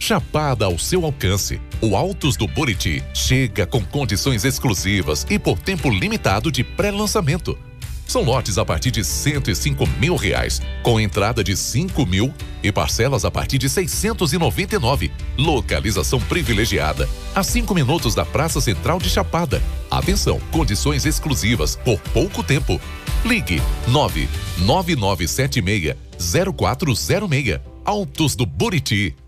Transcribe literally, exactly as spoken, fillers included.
Chapada ao seu alcance. O Altos do Buriti chega com condições exclusivas e por tempo limitado de pré-lançamento. São lotes a partir de cento e cinco mil reais, com entrada de cinco mil e parcelas a partir de seiscentos e noventa e nove. Localização privilegiada, a cinco minutos da Praça Central de Chapada. Atenção, condições exclusivas por pouco tempo. Ligue nove nove nove sete seis zero quatro zero seis. Altos do Buriti.